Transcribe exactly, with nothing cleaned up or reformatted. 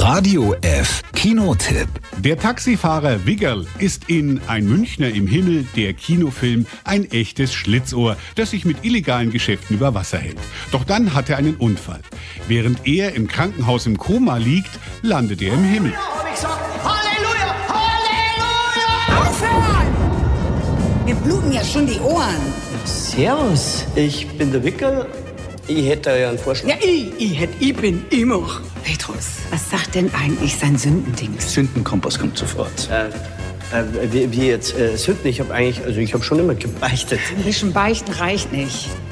Radio F Kinotipp. Der Taxifahrer Wiggerl ist in Ein Münchner im Himmel, der Kinofilm, ein echtes Schlitzohr, das sich mit illegalen Geschäften über Wasser hält. Doch dann hat er einen Unfall. Während er im Krankenhaus im Koma liegt, landet er im Himmel. Halleluja! Halleluja! Aufhören! Mir bluten ja schon die Ohren. Servus, ich bin der Wickel. Ich hätte ja einen Vorschlag. Ja, ich, ich, hätt, ich bin immer. Petrus, was sagt denn eigentlich sein Sündendings? Sündenkompass kommt sofort. Äh, äh, wie, wie jetzt? Äh, Sünden? Ich habe eigentlich, also ich habe schon immer gebeichtet. Ein bisschen Beichten reicht nicht.